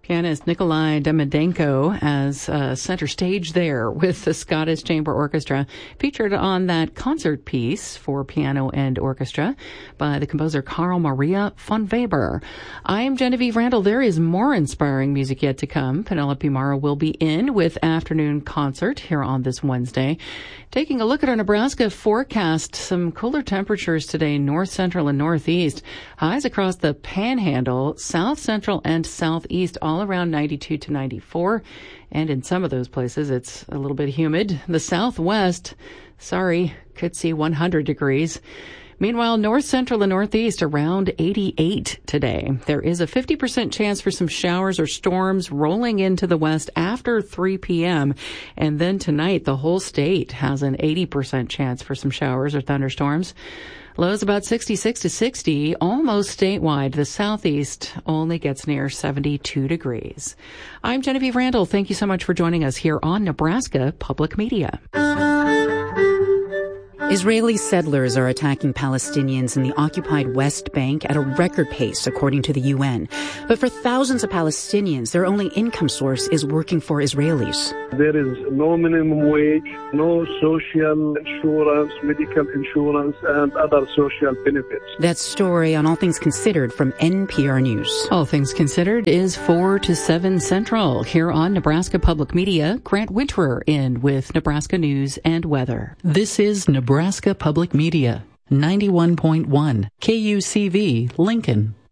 Pianist Nikolai Demidенko as center stage there with the Scottish Chamber Orchestra, featured on that concert piece for piano and orchestra by the composer Carl Maria von Weber. I'm Genevieve Randall. There is more inspiring music yet to come. Penelope Mara will be in with Afternoon Concert here on this Wednesday. Taking a look at our Nebraska forecast, some cooler temperatures today, north central and northeast. Highs across the Panhandle, south central and southeast, all around 92 to 94. And in some of those places, it's a little bit humid. The southwest, could see 100 degrees. Meanwhile, north central and northeast around 88 today. There is a 50% chance for some showers or storms rolling into the west after 3 p.m. And then tonight, the whole state has an 80% chance for some showers or thunderstorms. Lows about 66 to 60, almost statewide. The southeast only gets near 72 degrees. I'm Genevieve Randall. Thank you so much for joining us here on Nebraska Public Media. Israeli settlers are attacking Palestinians in the occupied West Bank at a record pace, according to the UN. But for thousands of Palestinians, their only income source is working for Israelis. There is no minimum wage, no social insurance, medical insurance, and other social benefits. That story on All Things Considered from NPR News. All Things Considered is 4 to 7 Central here on Nebraska Public Media. Grant Winterer in with Nebraska News and Weather. This is Nebraska Public Media, 91.1 KUCV, Lincoln.